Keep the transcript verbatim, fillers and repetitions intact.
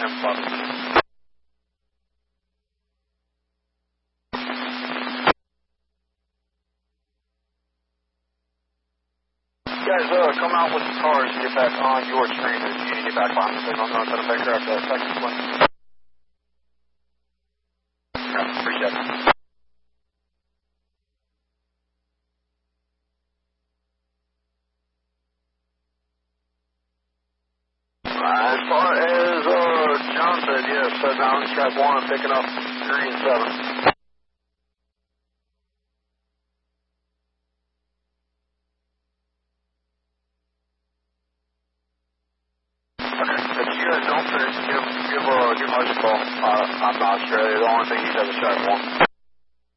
and button. Guys, uh, come out with the cars and get back on your screen. If you need to get back on the signal, I'm going to send a picture of the second one. Yeah, appreciate it. As far as uh, John said, yes, uh, down Skype one, picking up green seven. Okay, if you guys don't finish, give, give, uh, give Mike a call. Uh, I'm not sure. The only thing he does is Skype one.